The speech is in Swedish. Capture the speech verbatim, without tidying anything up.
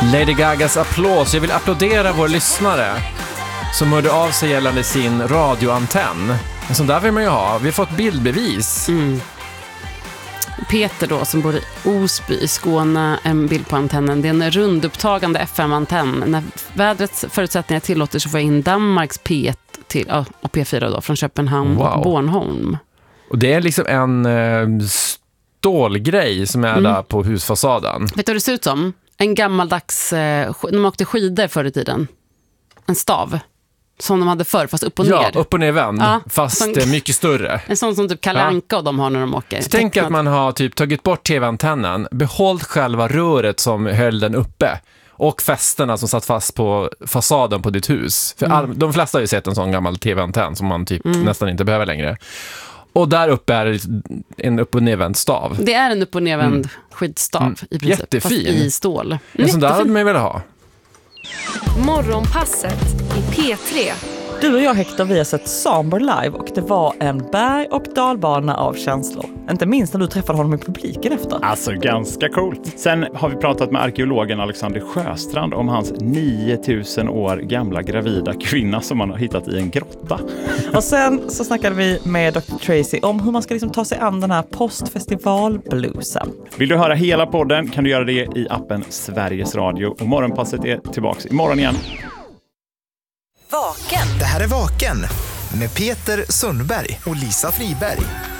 Lady Gagas applås. Jag vill applådera vår lyssnare som hörde av sig gällande sin radioantenn. En sån där vill man ju ha. Vi har fått bildbevis. Mm. Peter då, som bor i Osby i Skåne, en bild på antennen. Det är en rundupptagande F M-antenn. När vädrets förutsättningar tillåter så får jag in Danmarks P ett till, ja, och P fyra då, från Köpenhamn wow. och Bornholm. Och det är liksom en eh, stålgrej som är mm. där på husfasaden. Vet du vad det ser ut som? En gammaldags, eh, när man åkte skidor förr i tiden. En stav. Som de hade förr, fast upp och ner. Ja, upp och ner vänd, ja, fast sån, mycket större. En sån som typ Kalle Anka ja. och de har när de åker. Så tänk att man har typ tagit bort tv-antennen, behållit själva röret som höll den uppe och fästena som satt fast på fasaden på ditt hus. För mm. all, de flesta har ju sett en sån gammal tv-antenn som man typ mm. nästan inte behöver längre. Och där uppe är en upp- och nedvänd stav. Det är en upp- och nedvänd mm. skidstav mm. i princip. Jättefin. Fast i stål. Mm. En sån där hade man ju velat ha. Morgonpasset i P tre. Du och jag, Hector, vi har sett Samber live och det var en berg- och dalbana av känslor. Inte minst när du träffade honom i publiken efter. Alltså ganska coolt. Sen har vi pratat med arkeologen Alexander Sjöstrand om hans nio tusen år gamla gravida kvinna som man har hittat i en grotta. Och sen så snackade vi med doktor Tracy om hur man ska liksom ta sig an den här postfestivalbluesen. Vill du höra hela podden kan du göra det i appen Sveriges Radio. Och Morgonpasset är tillbaka imorgon igen. Vaken. Det här är Vaken med Peter Sundberg och Lisa Friberg.